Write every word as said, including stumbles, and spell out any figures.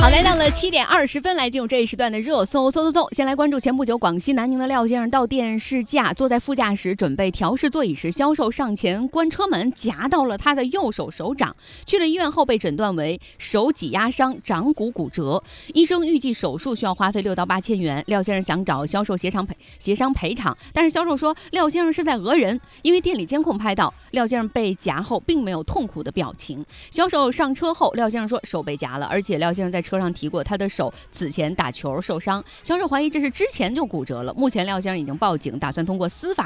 好，来到了七点二十分，来进入这一时段的热搜，搜搜搜。先来关注前不久广西南宁的廖先生到店试驾，坐在副驾驶准备调试座椅时，销售上前关车门，夹到了他的右手手掌。去了医院后被诊断为手挤压伤、掌骨骨折，医生预计手术需要花费六到八千元。廖先生想找销售协商赔协商赔偿，但是销售说廖先生是在讹人，因为店里监控拍到廖先生被夹后并没有痛苦的表情。销售上车后，廖先生说手被夹了，而且廖先生在车上提过他的手此前打球受伤，销售怀疑这是之前就骨折了。目前廖先生已经报警，打算通过司法